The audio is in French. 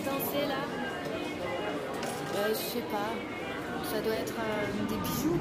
danser là? Je sais pas. Ça doit être des bijoux.